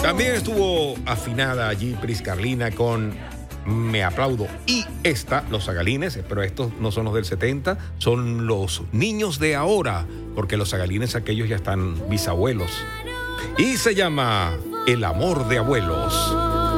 También estuvo afinada allí Pris Carlina con Me Aplaudo. Y los Zagalines, pero estos no son los del 70, son los niños de ahora, porque los Zagalines aquellos ya están bisabuelos. Y se llama El amor de abuelos.